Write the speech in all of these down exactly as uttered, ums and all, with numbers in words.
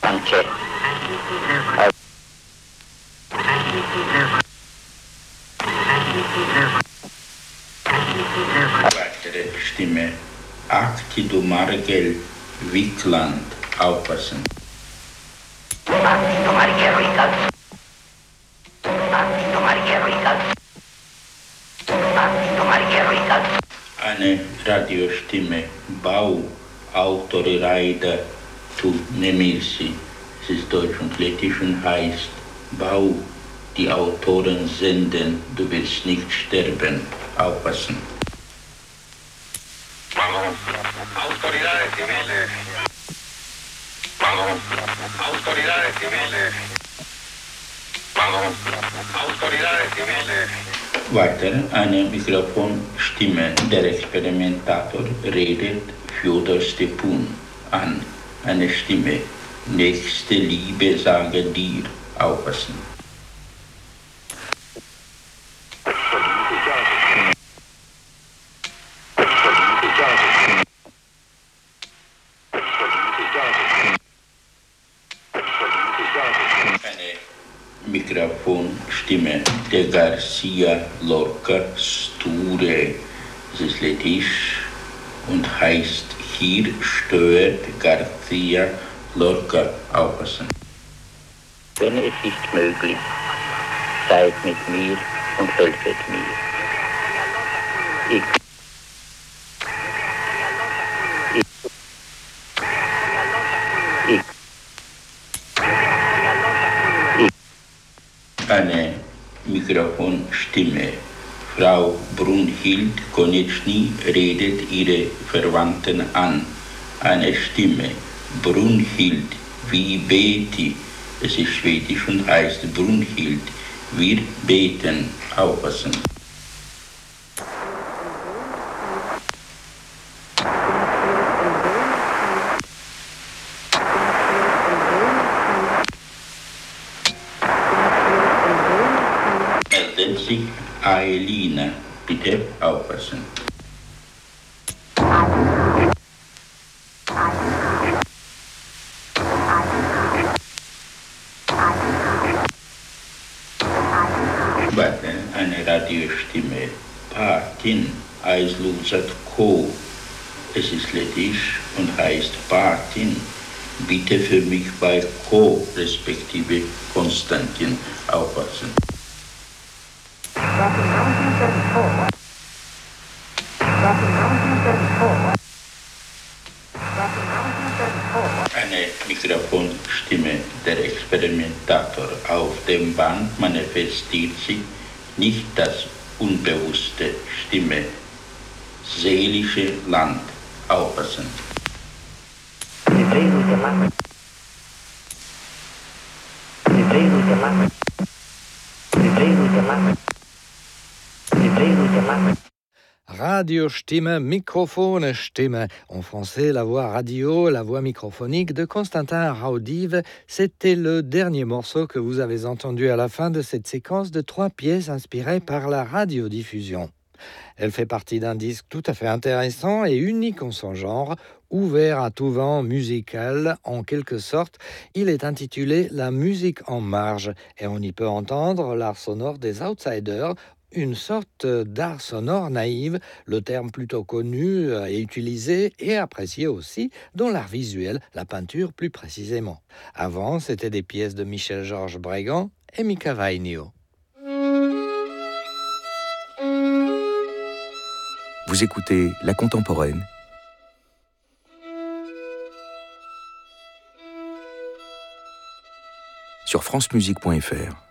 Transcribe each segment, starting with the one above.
Anche weitere Stimme. Acti du Margel Wickland aufpassen. Acti du Margel Wickland. Acti du Margel Wickland. Acti du Margel Wickland. Eine Radiostimme. Bau Autoreide tu Nemisi. Es ist deutsch und lettisch und heißt Bau, die Autoren senden, du willst nicht sterben. Aufpassen. Autoridades civiles. Autoridades civiles. Autoridades civiles. Weiter eine Mikrofonstimme. Der Experimentator redet Fjodor Stepun an. Eine Stimme. Nächste Liebe sage dir. Aufpassen. Mikrofonstimme der Garcia Lorca Sture. Es ist lettisch und heißt hier stört Garcia Lorca. Aufpassen. Wenn es ist möglich, seid mit mir und helfet mir. Ich Eine Mikrofonstimme. Frau Brunhild Konitschny redet ihre Verwandten an. Eine Stimme. Brunhild, wie Betty. Es ist schwedisch und heißt Brunhild. Wir beten. Aufpassen. Aelina, bitte aufpassen. Warte, eine Radiostimme. Patin, Eislusat Ko. Es ist lettisch und heißt Patin. Bitte für mich bei Ko, respektive Konstantin, aufpassen. Eine Mikrofonstimme, der Experimentator. Auf dem Band manifestiert sich nicht das unbewusste Stimme. Seelische Land. Aufpassen. Sie drehen mit dem Mann. Sie drehen mit dem Mann. Sie drehen mit dem Mann. Radio Stimme, Microphone Stimme. En français, la voix radio, la voix microphonique de Constantin Raudive. C'était le dernier morceau que vous avez entendu à la fin de cette séquence de trois pièces inspirées par la radiodiffusion. Elle fait partie d'un disque tout à fait intéressant et unique en son genre, ouvert à tout vent musical en quelque sorte. Il est intitulé « La musique en marge » et on y peut entendre l'art sonore des outsiders, une sorte d'art sonore naïve, le terme plutôt connu et utilisé et apprécié aussi dans l'art visuel, la peinture plus précisément. Avant, c'était des pièces de Michel-Georges Brégant et Mika Vainio. Vous écoutez La Contemporaine sur francemusique point f r.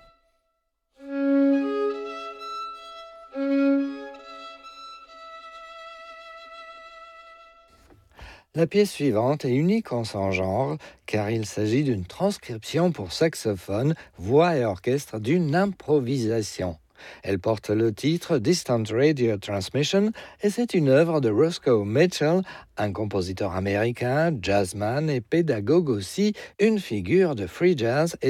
La pièce suivante est unique en son genre, car il s'agit d'une transcription pour saxophone, voix et orchestre d'une improvisation. Elle porte le titre Distant Radio Transmission et c'est une œuvre de Roscoe Mitchell, un compositeur américain, jazzman et pédagogue aussi, une figure de free jazz et